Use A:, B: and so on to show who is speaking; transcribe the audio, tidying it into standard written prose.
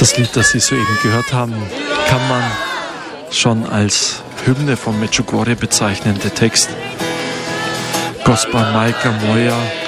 A: Das Lied, das Sie soeben gehört haben, kann man schon als Hymne von Medjugorje bezeichnen. Der Text Gospa Majka moja,